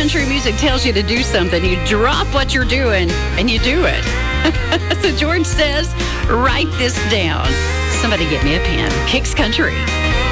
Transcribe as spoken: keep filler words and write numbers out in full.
country music tells you to do something, you drop what you're doing and you do it. So George says, write this down. Somebody get me a pen. Kicks Country.